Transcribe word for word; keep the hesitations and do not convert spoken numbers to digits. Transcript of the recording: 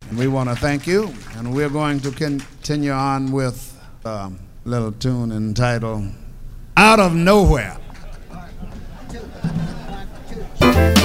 And we want to thank you, and we're going to continue on with a little tune entitled Out of Nowhere.